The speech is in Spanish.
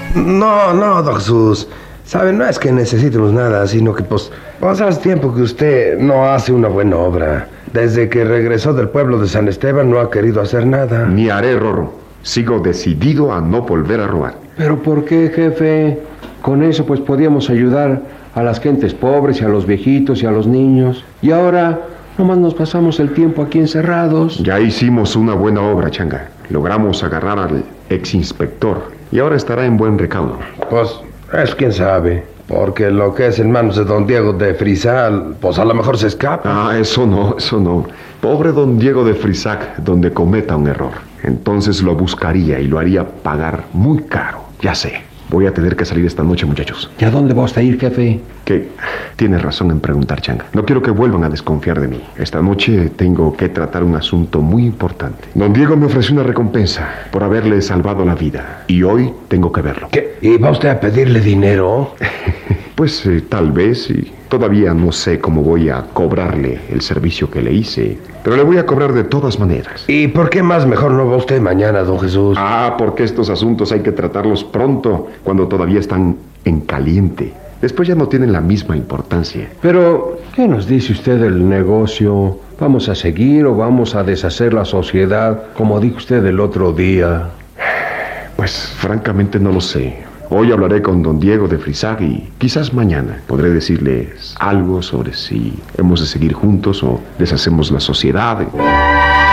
No, don Jesús. ¿Sabe? No es que necesitemos nada, sino que pues hace tiempo que usted no hace una buena obra. Desde que regresó del pueblo de San Esteban no ha querido hacer nada. Ni haré, Rorro. Sigo decidido a no volver a robar. ¿Pero por qué, jefe? Con eso pues podíamos ayudar a las gentes pobres y a los viejitos y a los niños. Y ahora nomás nos pasamos el tiempo aquí encerrados. Ya hicimos una buena obra, Changa. Logramos agarrar al exinspector y ahora estará en buen recaudo. Pues es quién sabe. Porque lo que es en manos de don Diego de Frisal, pues a lo mejor se escapa. Eso no. Pobre don Diego de Frisac, donde cometa un error. Entonces lo buscaría y lo haría pagar muy caro. Ya sé. Voy a tener que salir esta noche, muchachos. ¿Y a dónde vas a ir, jefe? Que tienes razón en preguntar, Changa. No quiero que vuelvan a desconfiar de mí. Esta noche tengo que tratar un asunto muy importante. Don Diego me ofreció una recompensa por haberle salvado la vida. Y hoy tengo que verlo. ¿Qué? ¿Y va usted a pedirle dinero? Pues tal vez, y todavía no sé cómo voy a cobrarle el servicio que le hice. Pero le voy a cobrar de todas maneras. ¿Y por qué más mejor no va usted mañana, don Jesús? Porque estos asuntos hay que tratarlos pronto, cuando todavía están en caliente. Después ya no tienen la misma importancia. Pero, ¿qué nos dice usted del negocio? ¿Vamos a seguir o vamos a deshacer la sociedad, como dijo usted el otro día? Pues, francamente no lo sé. Hoy hablaré con don Diego de Frisac y quizás mañana podré decirles algo sobre si hemos de seguir juntos o deshacemos la sociedad.